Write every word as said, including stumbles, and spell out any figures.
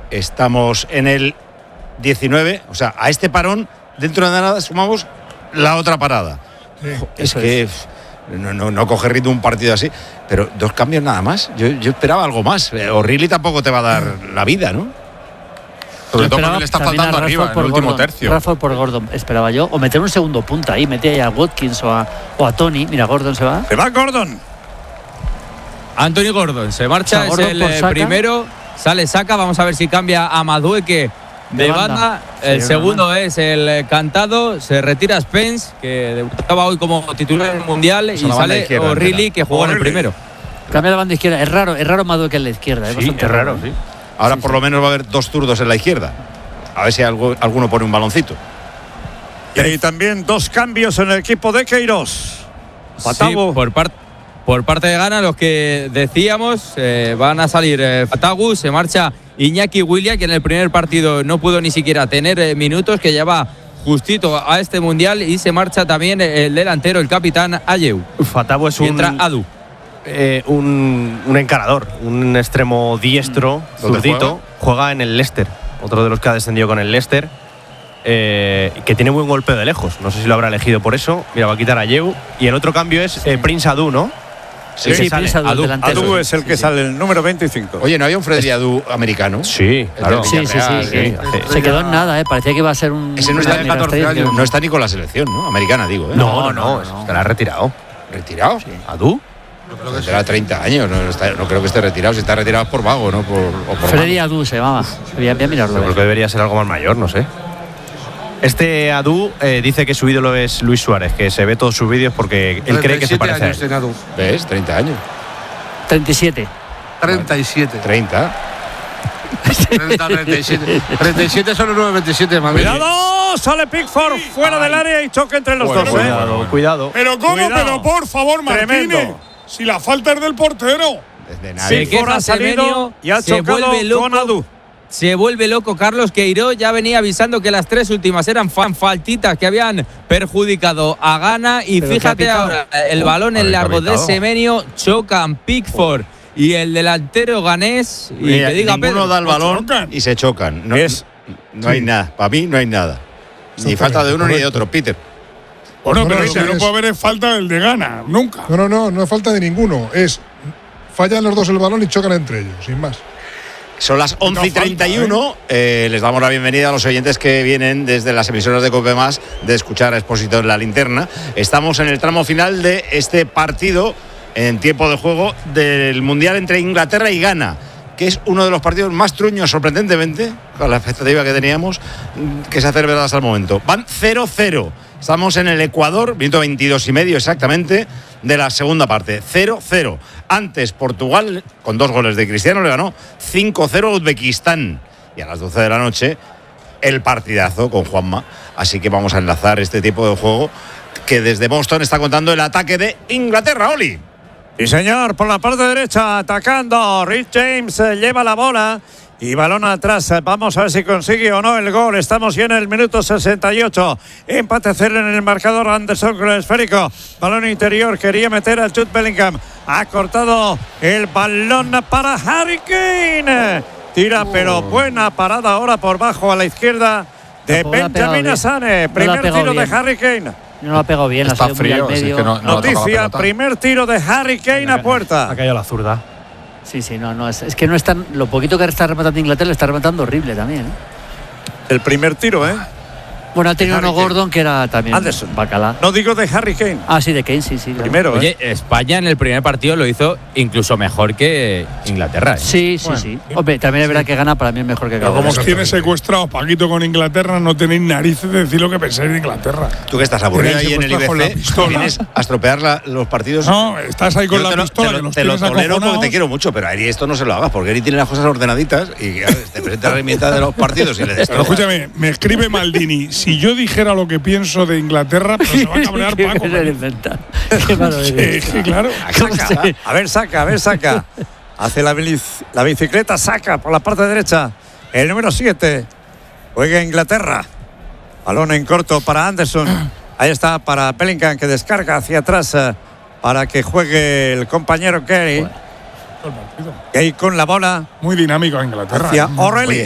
estamos en el diecinueve, o sea, a este parón, dentro de nada sumamos la otra parada. Sí, es que es. No, no, no coge ritmo un partido así, pero dos cambios nada más. Yo, yo esperaba algo más. O'Reilly tampoco te va a dar la vida, ¿no? Sobre todo porque le está faltando arriba en el último Gordon, tercio. Rafa por Gordon, esperaba yo. O meter un segundo punta ahí, mete ahí a Watkins o a, o a Tony. Mira, Gordon se va. Se va Gordon. Anthony Gordon se marcha, o sea, Gordon es el por Saka. primero. Sale Saka, vamos a ver si cambia a Madueke de, de banda. banda. El sí, segundo banda. es el cantado. Se retira Spence, que debutaba hoy como titular en el Mundial. Es y sale O'Reilly, que jugó en el primero. Cambia la banda izquierda. Es raro, es raro Madueke en la izquierda. Es sí, bastante es raro, raro, sí. Ahora sí, por sí. lo menos va a haber dos zurdos en la izquierda. A ver si algo, alguno pone un baloncito. Y hay también dos cambios en el equipo de Queiroz. Fatagu. Sí, por, par por parte de Ghana, los que decíamos, eh, van a salir eh, Fatagu, se marcha Iñaki Williams, que en el primer partido no pudo ni siquiera tener eh, minutos, que lleva justito a este Mundial, y se marcha también el delantero, el capitán Ayew. Fatagu es y un... entra Adu. Eh, un, un encarador, un extremo diestro, zurdito, juega? juega en el Leicester, otro de los que ha descendido con el Leicester, eh, que tiene buen golpeo de lejos. No sé si lo habrá elegido por eso. Mira, va a quitar a Ayew. Y el otro cambio es eh, Prince Adu, ¿no? Sí, sí, Prince Adu, Adu, Adu es el que sí, sí. sale, el número veinticinco. Oye, ¿no había un Freddy Adu americano? Sí, claro. Sí, sí, sí. sí. Se quedó en nada, ¿eh? Parecía que iba a ser un. Ese no está en catorce años. No está ni con la selección, ¿no? Americana, digo. ¿eh? No, no, no. no, no. Se la ha retirado. ¿Retirado? Sí. ¿Adu? Tendrá treinta años, no, está, no creo que esté retirado. Si está retirado es por vago, ¿no? Por, o por Freddy Adu se llamaba. Voy a mirarlo. Yo creo que debería ser algo más mayor, no sé. Este Adu eh, dice que su ídolo es Luis Suárez, que se ve todos sus vídeos porque él cree que se parece a él. Adu. ¿Ves? treinta años. treinta y siete. treinta y siete. treinta. treinta, treinta y siete. treinta y siete son los nueve veintisiete, mami. ¡Cuidado! Sale Pickford fuera Ay. del área y choque entre los bueno, dos. Cuidado, ¿eh? cuidado. Pero ¿cómo? Cuidado. Pero por favor, Martínez. Tremendo. Si la falta es del portero. Desde nadie. Se queja Semenyo y ha se vuelve loco. Con Adu. Se vuelve loco Carlos Queiroz. Ya venía avisando que las tres últimas eran faltitas que habían perjudicado a Ghana. Y pero fíjate ahora, el balón en largo de Semenyo, chocan Pickford y el delantero ganés. Y Mira, que diga ninguno Pedro, da el balón y se chocan. No, es, no hay sí. nada. Para mí no hay nada. Ni falta de uno ni de otro, Peter. Bueno, pero no, si no puede haber es falta del de Ghana, nunca. No, no, no, no es falta de ninguno. Es fallan los dos el balón y chocan entre ellos, sin más. Son las once y treinta y uno. ¿eh? Eh, les damos la bienvenida a los oyentes que vienen desde las emisoras de COPE Más de escuchar a Expósito en la Linterna. Estamos en el tramo final de este partido en tiempo de juego del Mundial entre Inglaterra y Ghana, que es uno de los partidos más truños, sorprendentemente, con la expectativa que teníamos, que se ha celebrado hasta el momento. Van cero cero. Estamos en el Ecuador, minuto veintidós y medio exactamente de la segunda parte. cero cero. Antes Portugal, con dos goles de Cristiano, le ganó cinco cero a Uzbekistán. Y a las doce de la noche, el partidazo con Juanma. Así que vamos a enlazar este tipo de juego que desde Boston está contando el ataque de Inglaterra, Oli. Sí, señor, por la parte derecha, atacando. Rich James eh, lleva la bola y balón atrás. Vamos a ver si consigue o no el gol. Estamos ya en el minuto sesenta y ocho. Empate cero en el marcador. Anderson con el esférico. Balón interior. Quería meter a Jude Bellingham. Ha cortado el balón para Harry Kane. Tira, oh. pero buena parada ahora por bajo a la izquierda de no, Benjamin Asane. Primer no tiro bien. de Harry Kane. No lo ha pegado bien. Está frío. Medio. Sí, que no, no Noticia, primer tiro de Harry Kane a puerta. Ha caído la zurda. Sí, sí, no, no es, es que no es tan. Lo poquito que está rematando Inglaterra lo está rematando horrible también, ¿eh? El primer tiro, ¿eh? Bueno, ha tenido uno Gordon que era también Anderson. bacala. No digo de Harry Kane. Ah, sí, de Kane, sí, sí. Primero, Oye, ¿eh? España en el primer partido lo hizo incluso mejor que Inglaterra, ¿eh? Sí, sí, bueno, sí. Hombre, también es verdad sí. que Ghana para mí es mejor que Ghana. Pero como os tiene secuestrados Paquito con Inglaterra, no tenéis narices de decir lo que pensáis de Inglaterra. Tú que estás aburrido ahí en el I B C, vienes a estropear la, los partidos. No, estás ahí con Yo la te pistola. Lo, que los te lo tolero acojonados. porque te quiero mucho, pero a Eri esto no se lo hagas, porque Eri tiene las cosas ordenaditas y claro, te presenta la herramienta de los partidos y le des. Pero escúchame, me escribe Maldini, si yo dijera lo que pienso de Inglaterra, pero se va a cabrear Paco. Qué sí, claro. Saca. A ver, saca, a ver, saca. Hace la, bilic- la bicicleta, saca por la parte derecha. El número siete. Juega Inglaterra. Balón en corto para Anderson. Ahí está para Bellingham, que descarga hacia atrás eh, para que juegue el compañero Gary. Gay con la bola. Muy dinámico a Inglaterra. Hacia O'Reilly.